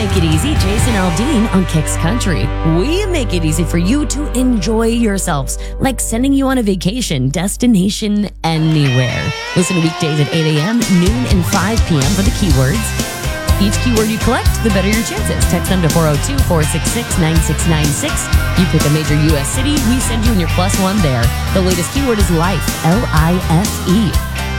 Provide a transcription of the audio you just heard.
Make It Easy, Jason Aldean on Kicks Country. We make it easy for you to enjoy yourselves, like sending you on a vacation, destination, anywhere. Listen to weekdays at 8 a.m., noon, and 5 p.m. for the keywords. Each keyword you collect, the better your chances. Text them to 402-466-9696. You pick a major U.S. city, we send you in your +1 there. The latest keyword is life, L-I-F-E.